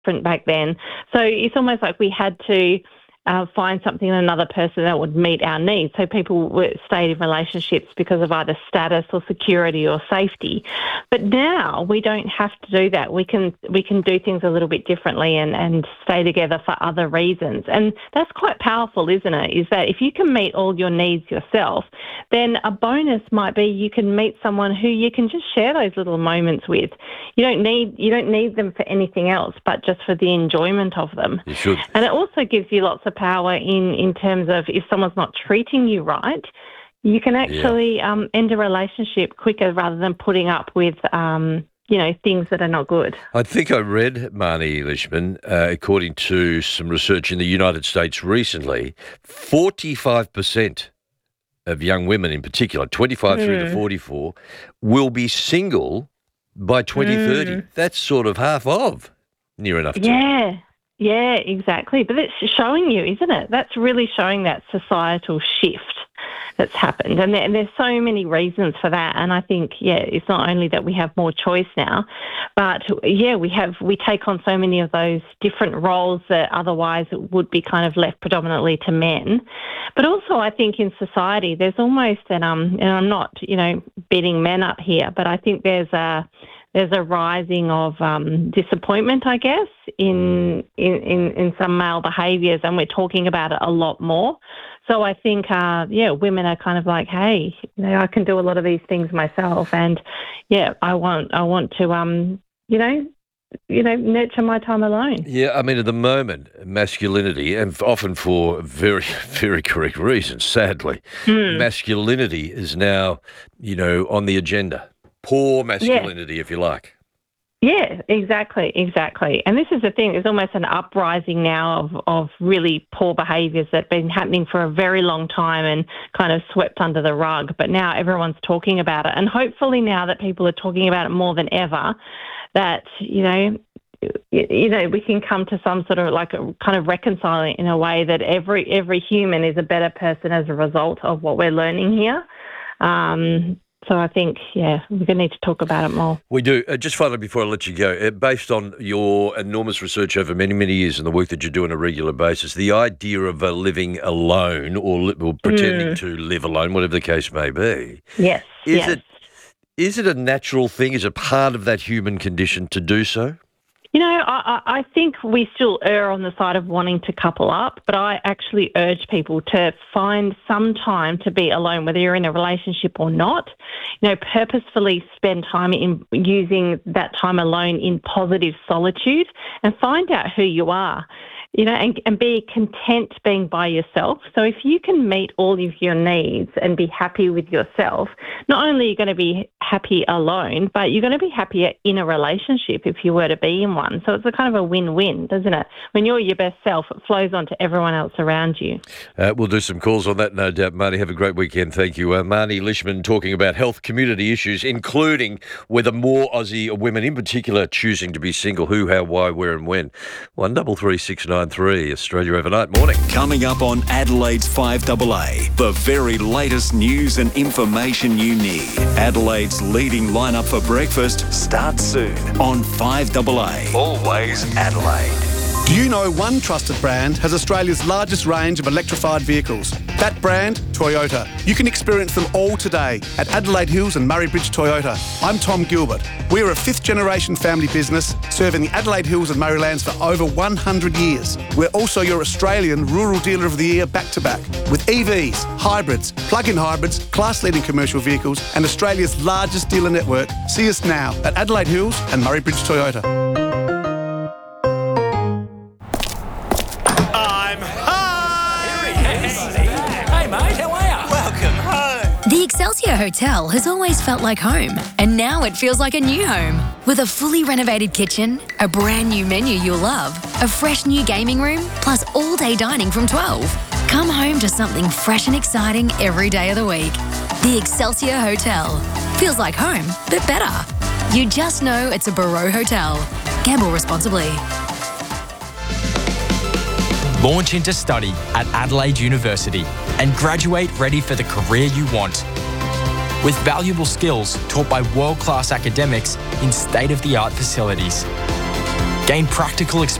different back then. So it's almost like we had to find something in another person that would meet our needs. So people stayed in relationships because of either status or security or safety. But now we don't have to do that. We can do things a little bit differently and stay together for other reasons. And that's quite powerful, isn't it? Is that if you can meet all your needs yourself, then a bonus might be you can meet someone who you can just share those little moments with. You don't need them for anything else, but just for the enjoyment of them. You should. And it also gives you lots of power in terms of if someone's not treating you right, you can actually end a relationship quicker rather than putting up with things that are not good. I think I read, Marnie Lishman, according to some research in the United States recently, 45% of young women in particular, 25 through to 44, will be single by 2030. That's sort of half of, near enough to. Yeah, exactly. But it's showing you, isn't it? That's really showing that societal shift that's happened. And there's so many reasons for that. And I think, it's not only that we have more choice now, but, we take on so many of those different roles that otherwise would be kind of left predominantly to men. But also I think in society there's almost and I'm not, beating men up here, but I think there's a rising of disappointment, I guess, in some male behaviours, and we're talking about it a lot more. So I think, women are kind of like, hey, I can do a lot of these things myself, and I want to, nurture my time alone. Yeah, I mean, at the moment, masculinity, and often for very, very correct reasons, sadly, masculinity is now, on the agenda. Poor masculinity, if you like. Yeah, exactly. And this is the thing, there's almost an uprising now of really poor behaviours that have been happening for a very long time and kind of swept under the rug, but now everyone's talking about it. And hopefully now that people are talking about it more than ever, that, we can come to some sort of like a kind of reconciling in a way that every human is a better person as a result of what we're learning here. So I think, we're going to need to talk about it more. We do. Just finally, before I let you go, based on your enormous research over many, many years and the work that you do on a regular basis, the idea of living alone or pretending to live alone, whatever the case may be, is it a natural thing? Is it part of that human condition to do so? I think we still err on the side of wanting to couple up, but I actually urge people to find some time to be alone, whether you're in a relationship or not. Purposefully spend time in using that time alone in positive solitude and find out who you are. And be content being by yourself. So if you can meet all of your needs and be happy with yourself, not only are you going to be happy alone, but you're going to be happier in a relationship if you were to be in one. So it's a kind of a win-win, doesn't it? When you're your best self, it flows on to everyone else around you. We'll do some calls on that, no doubt. Marnie, have a great weekend. Thank you. Marnie Lishman talking about health community issues, including whether more Aussie women in particular choosing to be single, who, how, why, where and when. 133693 Australia Overnight. Morning. Coming up on Adelaide's 5AA, the very latest news and information you need. Adelaide's leading lineup for breakfast starts soon on 5AA. Always Adelaide. Do you know one trusted brand has Australia's largest range of electrified vehicles? That brand, Toyota. You can experience them all today at Adelaide Hills and Murray Bridge Toyota. I'm Tom Gilbert. We're a fifth-generation family business serving the Adelaide Hills and Murraylands for over 100 years. We're also your Australian Rural Dealer of the Year back-to-back with EVs, hybrids, plug-in hybrids, class-leading commercial vehicles and Australia's largest dealer network. See us now at Adelaide Hills and Murray Bridge Toyota. The Excelsior Hotel has always felt like home, and now it feels like a new home. With a fully renovated kitchen, a brand new menu you'll love, a fresh new gaming room, plus all-day dining from 12. Come home to something fresh and exciting every day of the week. The Excelsior Hotel. Feels like home, but better. You just know it's a Barreau Hotel. Gamble responsibly. Launch into study at Adelaide University and graduate ready for the career you want. With valuable skills taught by world-class academics in state-of-the-art facilities. Gain practical experience